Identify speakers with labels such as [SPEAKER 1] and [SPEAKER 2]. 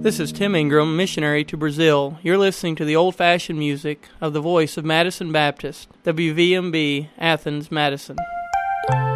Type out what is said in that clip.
[SPEAKER 1] This is Tim Ingram, missionary to Brazil. You're listening to the old-fashioned music of the voice of Madison Baptist, WVMB, Athens, Madison.